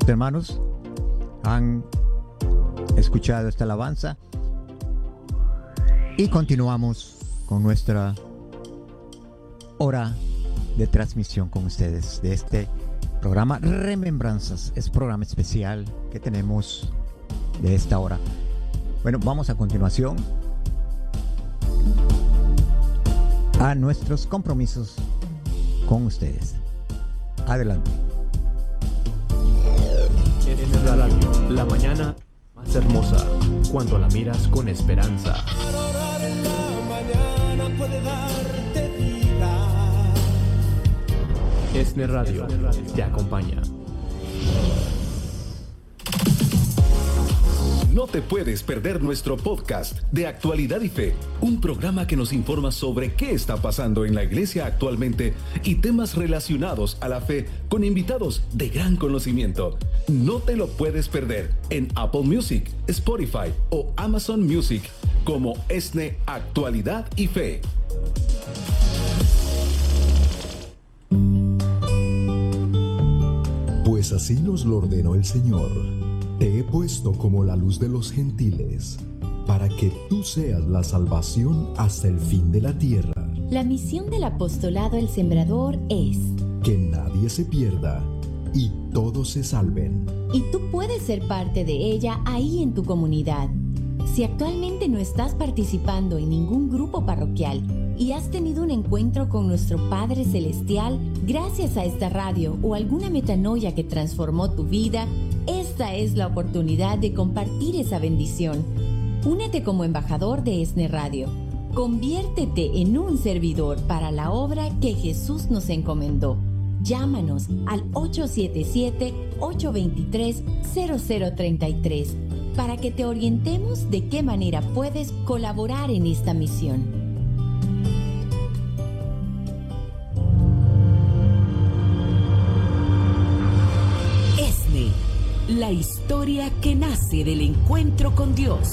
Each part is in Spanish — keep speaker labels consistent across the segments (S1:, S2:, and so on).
S1: hermanos han escuchado esta alabanza y continuamos con nuestra hora de transmisión con ustedes de este programa Remembranzas. Es programa especial que tenemos de esta hora. Bueno, vamos a continuación a nuestros compromisos con ustedes. Adelante.
S2: Es la radio, la mañana más hermosa, cuando la miras con esperanza.
S3: Adorar en la mañana puede darte vida.
S2: ESNE Radio te acompaña.
S4: No te puedes perder nuestro podcast de Actualidad y Fe, un programa que nos informa sobre qué está pasando en la iglesia actualmente y temas relacionados a la fe con invitados de gran conocimiento. No te lo puedes perder en Apple Music, Spotify o Amazon Music como ESNE Actualidad y Fe.
S5: Pues así nos lo ordenó el Señor. Te he puesto como la luz de los gentiles, para que tú seas la salvación hasta el fin de la tierra.
S6: La misión del apostolado El Sembrador es
S5: que nadie se pierda y todos se salven.
S6: Y tú puedes ser parte de ella ahí en tu comunidad. Si actualmente no estás participando en ningún grupo parroquial y has tenido un encuentro con nuestro Padre Celestial gracias a esta radio o alguna metanoia que transformó tu vida, esta es la oportunidad de compartir esa bendición. Únete como embajador de ESNE Radio. Conviértete en un servidor para la obra que Jesús nos encomendó. Llámanos al 877-823-0033 para que te orientemos de qué manera puedes colaborar en esta misión.
S7: ESNE, la historia que nace del encuentro con Dios.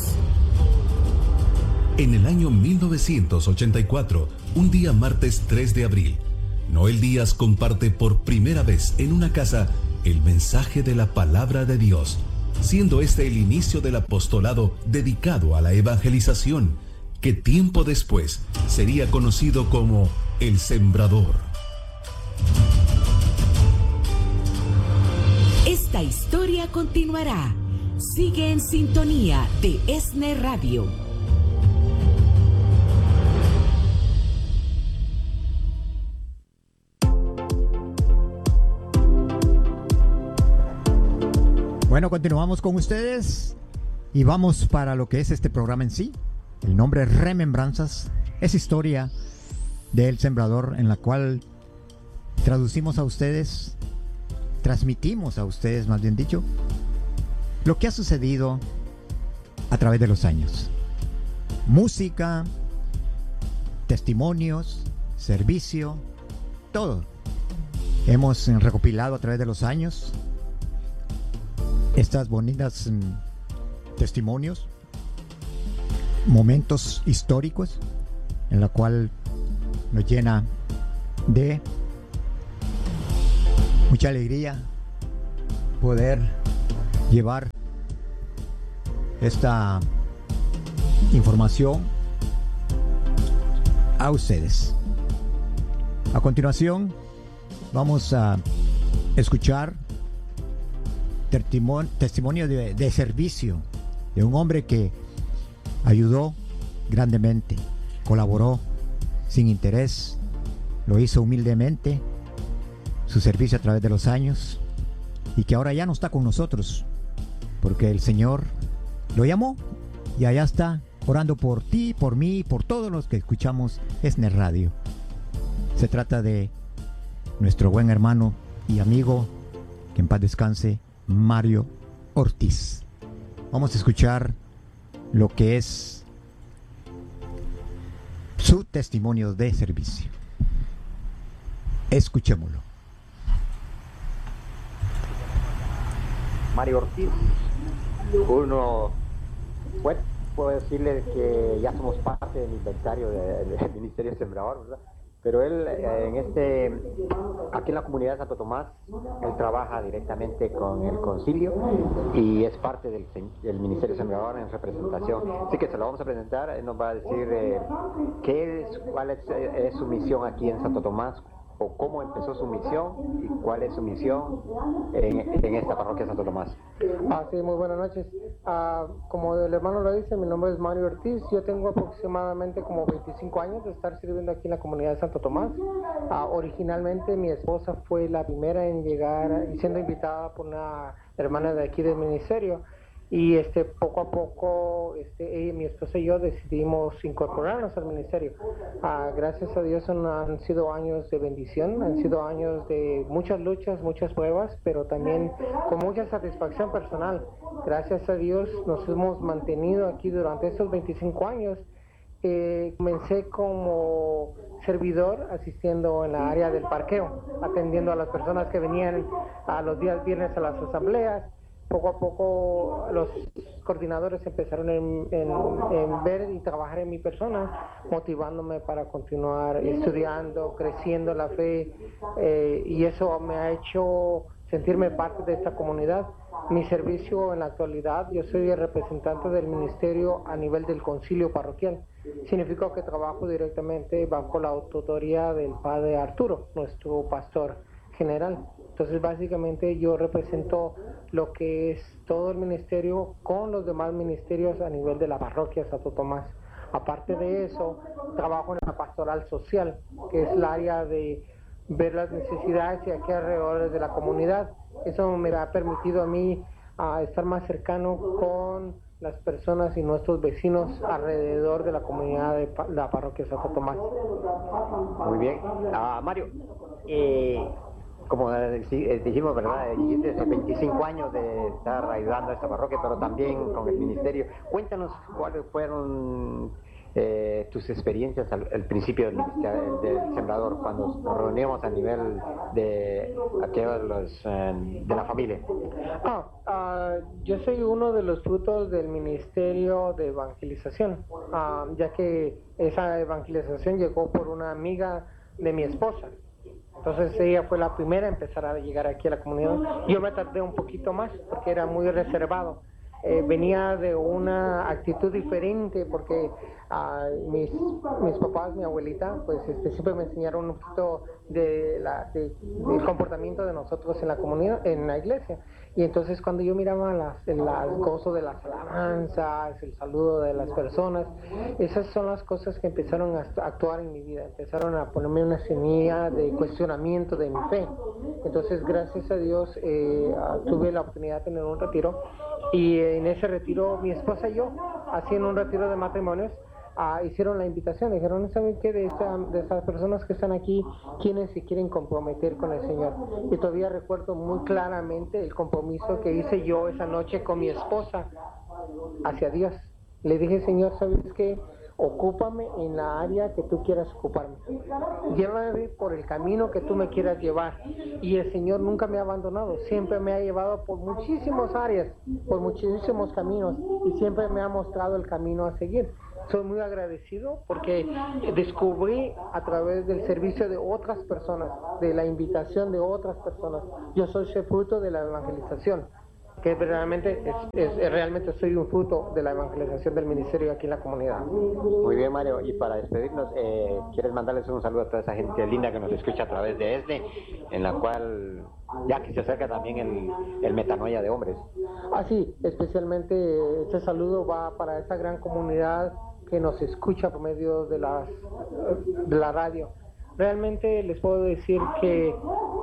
S4: En el año 1984, un día martes 3 de abril, Noel Díaz comparte por primera vez en una casa el mensaje de la palabra de Dios, siendo este el inicio del apostolado dedicado a la evangelización, que tiempo después sería conocido como El Sembrador.
S7: Esta historia continuará. Sigue en sintonía de ESNE Radio.
S1: Bueno, continuamos con ustedes y vamos para lo que es este programa en sí. El nombre Remembranzas es historia del Sembrador, en la cual traducimos a ustedes, transmitimos a ustedes, más bien dicho, lo que ha sucedido a través de los años. Música, testimonios, servicio, todo. Hemos recopilado a través de los años estas bonitas testimonios, momentos históricos, en la cual nos llena de mucha alegría poder llevar esta información a ustedes. A continuación vamos a escuchar testimonio de servicio de un hombre que ayudó grandemente, colaboró sin interés, lo hizo humildemente, su servicio a través de los años, y que ahora ya no está con nosotros porque el Señor lo llamó y allá está orando por ti, por mí, por todos los que escuchamos ESNE Radio. Se trata de nuestro buen hermano y amigo, que en paz descanse, Mario Ortiz. Vamos a escuchar lo que es su testimonio de servicio. Escuchémoslo.
S8: Mario Ortiz, uno, puedo decirle que ya somos parte del inventario del Ministerio Sembrador, ¿verdad? pero él aquí en la comunidad de Santo Tomás, él trabaja directamente con el concilio y es parte del Ministerio Sembrador en representación. Así que se lo vamos a presentar, él nos va a decir cuál es su misión aquí en Santo Tomás, o cómo empezó su misión y cuál es su misión en esta parroquia de Santo Tomás.
S9: Sí, muy buenas noches. Como el hermano lo dice, mi nombre es Mario Ortiz. Yo tengo aproximadamente como 25 años de estar sirviendo aquí en la comunidad de Santo Tomás. Originalmente mi esposa fue la primera en llegar y siendo invitada por una hermana de aquí del ministerio. Y poco a poco ella, mi esposa y yo decidimos incorporarnos al ministerio. Gracias a Dios han sido años de bendición, han sido años de muchas luchas, muchas pruebas, pero también con mucha satisfacción personal. Gracias a Dios nos hemos mantenido aquí durante estos 25 años. Comencé como servidor asistiendo en la área del parqueo, atendiendo a las personas que venían a los días viernes a las asambleas. Poco a poco los coordinadores empezaron en ver y trabajar en mi persona, motivándome para continuar estudiando, creciendo la fe, y eso me ha hecho sentirme parte de esta comunidad. Mi servicio en la actualidad, yo soy el representante del ministerio a nivel del concilio parroquial. Significa que trabajo directamente bajo la tutoría del padre Arturo, nuestro pastor general. Entonces básicamente yo represento lo que es todo el ministerio con los demás ministerios a nivel de la parroquia Santo Tomás. Aparte de eso, trabajo en la pastoral social, que es el área de ver las necesidades y aquí alrededor de la comunidad. Eso me ha permitido a mí estar más cercano con las personas y nuestros vecinos alrededor de la comunidad de la parroquia Santo Tomás.
S8: Muy bien. Mario, como dijimos, ¿verdad? Desde 25 años de estar ayudando a esta parroquia, pero también con el ministerio. Cuéntanos cuáles fueron tus experiencias al principio del Sembrador, cuando nos reuníamos a nivel de aquellos de la familia.
S9: Yo soy uno de los frutos del ministerio de evangelización, ya que esa evangelización llegó por una amiga de mi esposa. Entonces ella fue la primera a empezar a llegar aquí a la comunidad. Yo me tardé un poquito más porque era muy reservado. Venía de una actitud diferente porque mis papás, mi abuelita, pues siempre me enseñaron un poquito del comportamiento de nosotros en la comunidad, en la iglesia. Y entonces cuando yo miraba el gozo de las alabanzas, el saludo de las personas, esas son las cosas que empezaron a actuar en mi vida, empezaron a ponerme una semilla de cuestionamiento de mi fe. Entonces gracias a Dios tuve la oportunidad de tener un retiro, y en ese retiro mi esposa y yo, haciendo un retiro de matrimonios, hicieron la invitación, dijeron, ¿saben qué? De esas personas que están aquí, quienes se quieren comprometer con el Señor. Y todavía recuerdo muy claramente el compromiso que hice yo esa noche con mi esposa hacia Dios. Le dije, Señor, ¿sabes qué? Ocúpame en la área que tú quieras ocuparme. Llévame por el camino que tú me quieras llevar. Y el Señor nunca me ha abandonado. Siempre me ha llevado por muchísimas áreas, por muchísimos caminos, y siempre me ha mostrado el camino a seguir. Soy muy agradecido porque descubrí a través del servicio de otras personas, de la invitación de otras personas. Yo soy ese fruto de la evangelización, que realmente soy un fruto de la evangelización del ministerio aquí en la comunidad.
S8: Muy bien, Mario, y para despedirnos, ¿quieres mandarles un saludo a toda esa gente linda que nos escucha a través de ESNE, en la cual ya que se acerca también el Metanoia de hombres?
S9: Sí, especialmente este saludo va para esa gran comunidad que nos escucha por medio de la radio. Realmente les puedo decir que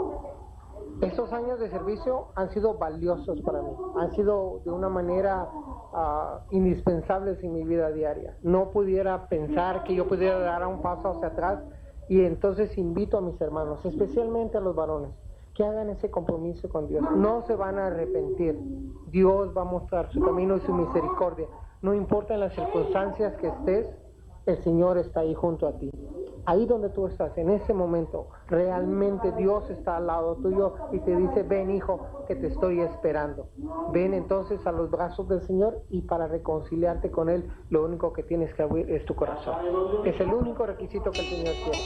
S9: estos años de servicio han sido valiosos para mí, han sido de una manera indispensables en mi vida diaria. No pudiera pensar que yo pudiera dar un paso hacia atrás, y entonces invito a mis hermanos, especialmente a los varones, que hagan ese compromiso con Dios. No se van a arrepentir. Dios va a mostrar su camino y su misericordia. No importa en las circunstancias que estés, el Señor está ahí junto a ti. Ahí donde tú estás, en ese momento, realmente Dios está al lado tuyo y te dice, ven hijo, que te estoy esperando. Ven entonces a los brazos del Señor, y para reconciliarte con Él, lo único que tienes que abrir es tu corazón. Es el único requisito que el Señor quiere.